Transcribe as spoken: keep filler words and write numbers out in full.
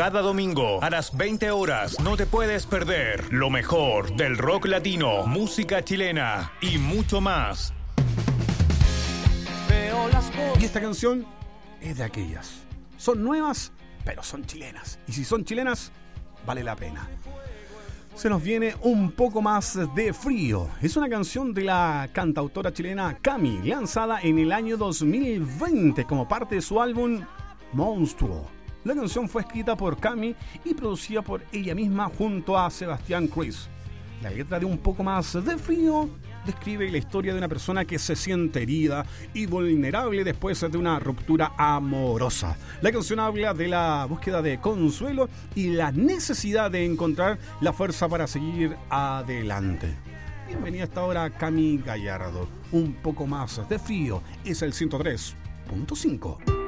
cada domingo a las veinte horas. No te puedes perder lo mejor del rock latino, música chilena y mucho más. Y esta canción es de aquellas. Son nuevas, pero son chilenas. Y si son chilenas, vale la pena. Se nos viene un poco más de frío. Es una canción de la cantautora chilena Cami, lanzada en el año dos mil veinte como parte de su álbum Monstruo. La canción fue escrita por Cami y producida por ella misma junto a Sebastián Cruz. La letra de Un poco más de frío describe la historia de una persona que se siente herida y vulnerable después de una ruptura amorosa. La canción habla de la búsqueda de consuelo y la necesidad de encontrar la fuerza para seguir adelante. Bienvenida a esta hora Cami Gallardo. Un poco más de frío es el ciento tres punto cinco.